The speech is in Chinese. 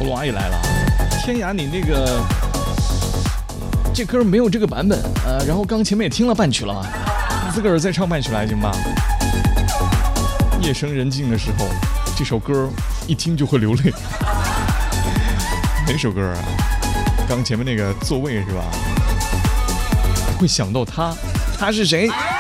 葫芦娃也来了。天涯，你那个这歌没有这个版本，然后刚前面也听了半曲了，你自个儿再唱半曲来行吗？夜深人静的时候，这首歌一听就会流泪。哪首歌啊？刚前面那个座位是吧？会想到他是谁？